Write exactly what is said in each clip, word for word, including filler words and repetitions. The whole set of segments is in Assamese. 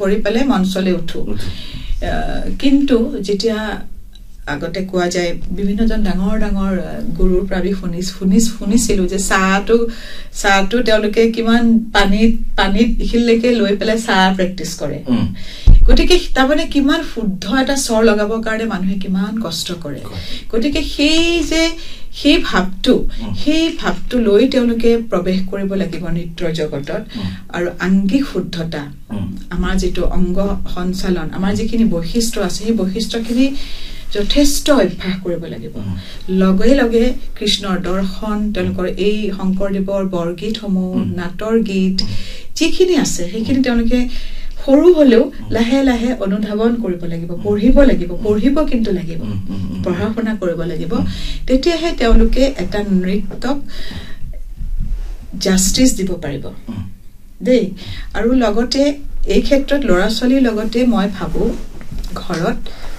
ধৰি পেলে মঞ্চলে উঠো কিন্তু যেতিয়া আগতে কোৱা যায় বিভিন্নজন ডাঙৰ ডাঙৰ গুৰুৰ প্ৰাবি শুনিছ শুনিছ শুনিছিলো যে চাহটো চাহটো তেওঁলোকে কিমান পানীত পানীত ইখিললৈকে লৈ পেলাই চাহ প্ৰেক্টিছ কৰে গতিকে তাৰমানে কিমান শুদ্ধ এটা স্বৰ লগাবৰ কাৰণে মানুহে কিমান কষ্ট কৰে গতিকে সেই যে সেই ভাৱটো সেই ভাৱটো লৈ তেওঁলোকে প্ৰৱেশ কৰিব লাগিব নৃত্যৰ জগতত আৰু আংগিক শুদ্ধতা আমাৰ যেটো অংগ সঞ্চালন আমাৰ যিখিনি বৈশিষ্ট্য আছে সেই বৈশিষ্ট্যখিনি যথেষ্ট অভ্যাস কৰিব লাগিব লগে লগে কৃষ্ণৰ দৰ্শন তেওঁলোকৰ এই শংকৰদেৱৰ বৰগীতসমূহ নাটৰ গীত যিখিনি আছে সেইখিনি তেওঁলোকে সৰু হলেও লাহে লাহে অনুধাৱন কৰিব লাগিব পঢ়িব লাগিব পঢ়িব কিন্তু লাগিব পঢ়া শুনা কৰিব লাগিব তেতিয়াহে তেওঁলোকে এটা নৃত্যক জাস্টিস দিব পাৰিব দেই আৰু লগতে এই ক্ষেত্ৰত লৰা ছোৱালীৰ লগতে মই ভাবো ঘৰত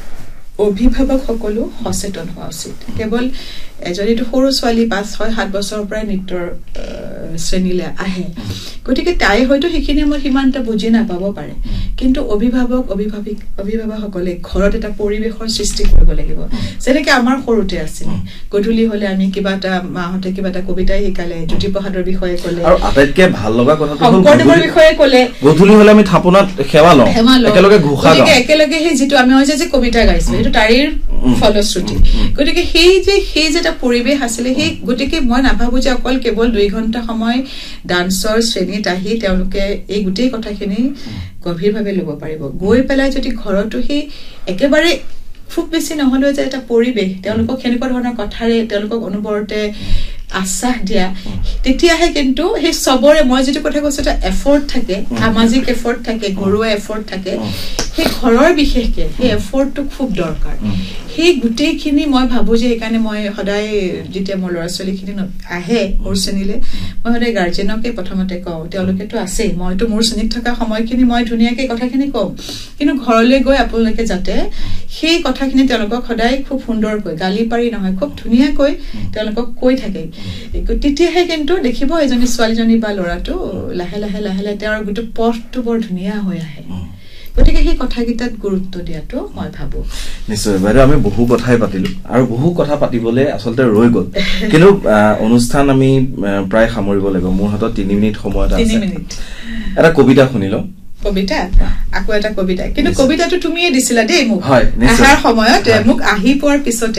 অভিভাৱক সকলো সচেতন হোৱা উচিত কেৱল এজনীটো সৰু ছোৱালী পাঁচ ছয় সাত বছৰৰ পৰা নৃত্যৰ শ্ৰেণীলৈ আহে গতিকে তাই হয়তো সেইখিনি মই সিমানটা বুজি নাপাব পাৰে কিন্তু অভিভাৱক অভিভাৱিক অভিভাৱকসকলে ঘৰত এটা পৰিৱেশৰ সৃষ্টি কৰিব লাগিব যেনেকৈ আমাৰ সৰুতে আছিল গধূলি হলে আমি কিবা এটা মাহতে কিবা এটা কবিতাই শিকালে জ্যোতিপ্ৰসাদৰ বিষয়ে ক'লে আৰু আটাইতকৈ ভাল লগা কথাটো হ'ল শংকৰদেৱৰ বিষয়ে ক'লে গধূলি হলে আমি থাপনাত সেৱা লওঁ একেলগে ঘোষা গাওঁ একেলগে সেই যিটো আমি হয় যে কবিতা গাইছো সেইটো তাৰিৰ ফলশ্ৰুতি গতিকে সেই যে সেই যে এটা পৰিৱেশ আছিলে সেই গতিকে মই নাভাবো যে অকল কেৱল দুই ঘণ্টা সময় ডান্সৰ শ্ৰেণীত আহি তেওঁলোকে এই গোটেই কথাখিনি গভীৰভাৱে ল'ব পাৰিব গৈ পেলাই যদি ঘৰতো সেই একেবাৰে খুব বেছি নহলেও যে এটা পৰিৱেশ তেওঁলোকক সেনেকুৱা ধৰণৰ কথাৰে তেওঁলোকক অনুবৰতে আশ্বাস দিয়া তেতিয়াহে কিন্তু সেই সবৰে মই যেটো কথা কৈছো এটা এফৰ্ট থাকে সামাজিক এফৰ্ট থাকে ঘৰুৱা এফৰ্ট থাকে সেই ঘৰৰ বিশেষকে সেই এফৰ্টটো খুব দৰকাৰ সেই গুটেইখিনি মই ভাবো যে সেইকাৰণে মই সদায় যেতিয়া মোৰ ল'ৰা ছোৱালীখিনি আহে মোৰ শ্ৰেণীলে মই সদায় গাৰ্জেনকে প্ৰথমতে কওঁ তেওঁলোকেতো আছে মইতো মোৰ শ্ৰেণীত থকা সময়খিনি মই ধুনীয়াকে কথাখিনি কওঁ কিন্তু ঘৰলৈ গৈ আপোনালোকে যাতে সেই কথাখিনি তেওঁলোকক সদায় খুব সুন্দৰকৈ গালি পাৰি নহয় খুব ধুনীয়াকৈ তেওঁলোকক কৈ থাকে তেতিয়াহে কিন্তু দেখিব এজনী ছোৱালীজনী বা ল'ৰাটো লাহে লাহে লাহে লাহে তেওঁৰ গোটেই পথটো বৰ ধুনীয়া হৈ আহে গতিকে সেই কথাকেইটাত গুৰুত্ব দিয়াটো মই ভাবো নিশ্চয় বাইদেউ আমি বহু কথাই পাতিলো আৰু বহু কথা পাতিবলৈ আচলতে ৰৈ গ'ল কিন্তু অনুষ্ঠান আমি প্ৰায় সামৰিব লাগিব মোৰ হাতত তিনি মিনিট সময় আছে তিনি মিনিট এটা কবিতা শুনিলো কবিতা আকো এটা কবিতা কিন্তু কবিতাটো তুমিয়ে দিছিলা দেই মোক হয় নিশ্চয় আহাৰ সময়ত মোক আহি পোৱাৰ পিছতে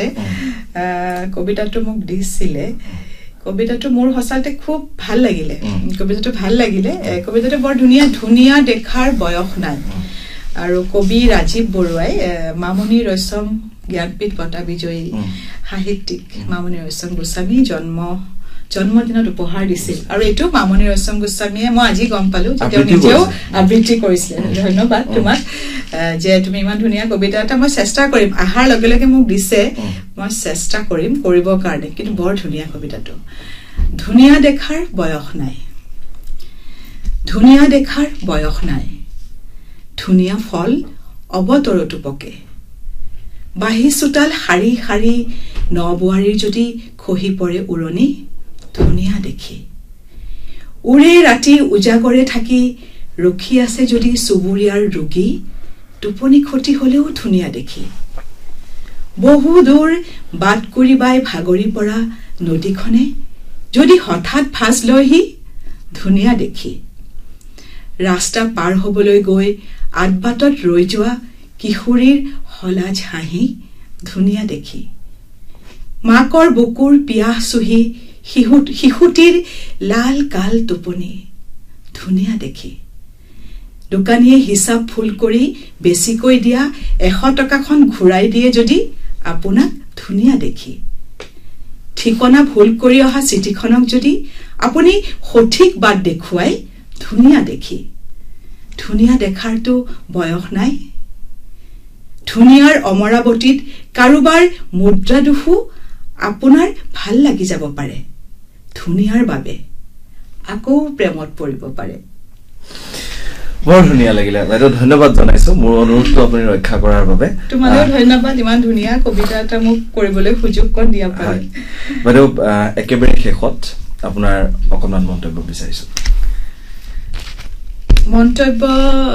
কবিতাটো মোক দিছিলে কবিতাটো মোৰ হসালতে খুব ভাল লাগিলে কবিতাটো ভাল লাগিলে কবিতাটো বৰ ধুনীয়া ধুনীয়া দেখাৰ বয়স নাই আৰু কবি ৰাজীৱ বৰুৱাই মামনি ৰয়ছম জ্ঞানপীঠ বঁটা বিজয়ী সাহিত্যিক মামনি ৰয়ছম গোস্বামী জন্ম জন্মদিনত উপহাৰ দিছিল আৰু এটো মামনি ৰয়ছম গোস্বামীয়ে মই আজি গম পালো যে তেওঁ নিজেও আবৃত্তি কৰিছিল ধন্যবাদ তোমাক যে তুমি ইমান ধুনীয়া কবিতা এটা মই চেষ্টা কৰিম আহাৰ লগে লগে মোক দিছে মই চেষ্টা কৰিম কৰিবৰ কাৰণে কিন্তু বৰ ধুনীয়া কবিতাটো ধুনীয়া দেখাৰ বয়স নাই ধুনীয়া দেখাৰ বয়স নাই ধুনীয়া ফল অবতৰটো পকে বাহি চুতাল হাৰি হাৰি নবুৱাৰীৰ যদি খহি পৰে উৰণি ধুনীয়া দেখি উৰে ৰাতি উজাগৰে থাকি ৰখি আছে যদি সুবুৰিয়াৰ ৰোগী টোপনি ক্ষতি হলেও ধুনীয়া দেখি বহু দূৰ বাট কৰিবাই ভাগৰি পৰা নদীখনে যদি হঠাৎ ফাঁচ লয়হি ধুনীয়া দেখি ৰাস্তা পাৰ হবলৈ গৈ আদবাটত ৰৈ যোৱা কিশোৰীৰ হলাজ হাঁহি ধুনীয়া দেখি মাকৰ বুকুৰ পিয়াহ চুহি শিশুটিৰ লাল কাল টোপনি ধুনীয়া দেখি দোকানীয়ে হিচাপ ফুল কৰি বেছিকৈ দিয়া এশ টকাখন ঘূৰাই দিয়ে যদি আপোনাক ধুনীয়া দেখি ঠিকনা ভুল কৰি অহা চিঠিখনক যদি আপুনি সঠিক বাট দেখুৱাই ধুনীয়া দেখি ধুনীয়া দেখাৰটো বয়স নাই ধুনীয়াৰ অমৰাৱতীত কাৰোবাৰ মুদ্ৰা দুখু আপোনাৰ ভাল লাগি যাব পাৰে ধুনীয়াৰ বাবে আকৌ প্ৰেমত পৰিব পাৰে বৰ ধুনীয়া লাগিলে বাইদেউ ধন্যবাদ জনাইছো মোৰ অনুৰোধটো আপুনি ৰক্ষা কৰাৰ বাবে তোমালৈ ধন্যবাদ ইমান ধুনীয়া কবিতা এটা মোক কৰিবলৈ সুযোগ কৰি দিয়া পাৰে বাইদেউ একেবাৰে শেষত আপোনাৰ অকণমান মন্তব্য বিচাৰিছো মন্তব্য